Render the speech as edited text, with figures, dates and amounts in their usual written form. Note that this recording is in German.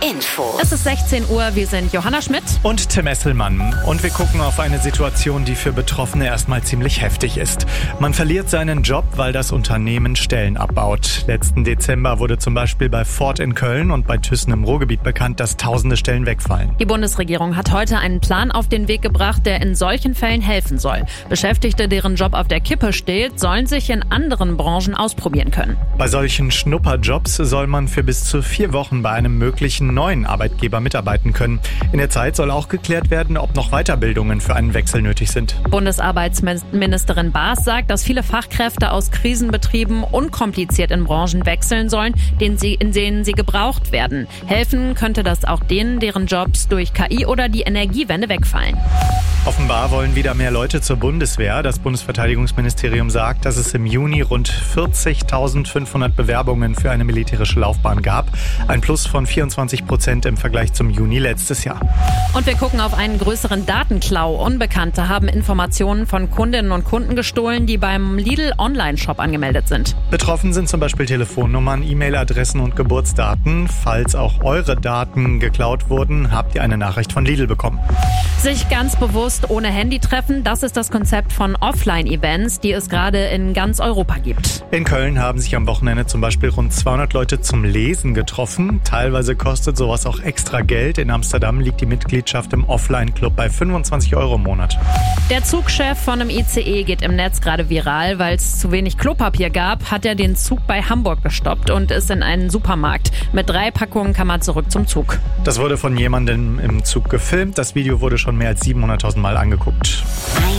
Info. Es ist 16 Uhr, wir sind Johanna Schmidt und Tim Esselmann. Und wir gucken auf eine Situation, die für Betroffene erstmal ziemlich heftig ist. Man verliert seinen Job, weil das Unternehmen Stellen abbaut. Letzten Dezember wurde zum Beispiel bei Ford in Köln und bei Thyssen im Ruhrgebiet bekannt, dass tausende Stellen wegfallen. Die Bundesregierung hat heute einen Plan auf den Weg gebracht, der in solchen Fällen helfen soll. Beschäftigte, deren Job auf der Kippe steht, sollen sich in anderen Branchen ausprobieren können. Bei solchen Schnupperjobs soll man für bis zu 4 Wochen bei einem möglichen neuen Arbeitgeber mitarbeiten können. In der Zeit soll auch geklärt werden, ob noch Weiterbildungen für einen Wechsel nötig sind. Bundesarbeitsministerin Baas sagt, dass viele Fachkräfte aus Krisenbetrieben unkompliziert in Branchen wechseln sollen, in denen sie gebraucht werden. Helfen könnte das auch denen, deren Jobs durch KI oder die Energiewende wegfallen. Offenbar wollen wieder mehr Leute zur Bundeswehr. Das Bundesverteidigungsministerium sagt, dass es im Juni rund 40.500 Bewerbungen für eine militärische Laufbahn gab. Ein Plus von 24% im Vergleich zum Juni letztes Jahr. Und wir gucken auf einen größeren Datenklau. Unbekannte haben Informationen von Kundinnen und Kunden gestohlen, die beim Lidl Online-Shop angemeldet sind. Betroffen sind zum Beispiel Telefonnummern, E-Mail-Adressen und Geburtsdaten. Falls auch eure Daten geklaut wurden, habt ihr eine Nachricht von Lidl bekommen. Sich ganz bewusst ohne Handy treffen, das ist das Konzept von Offline-Events, die es gerade in ganz Europa gibt. In Köln haben sich am Wochenende zum Beispiel rund 200 Leute zum Lesen getroffen. Teilweise kostet sowas auch extra Geld. In Amsterdam liegt die Mitgliedschaft im Offline-Club bei 25 € im Monat. Der Zugchef von einem ICE geht im Netz gerade viral. Weil es zu wenig Klopapier gab, hat er den Zug bei Hamburg gestoppt und ist in einen Supermarkt. Mit 3 Packungen kam er zurück zum Zug. Das wurde von jemandem im Zug gefilmt. Das Video wurde schon mehr als 700.000 Mal angeguckt.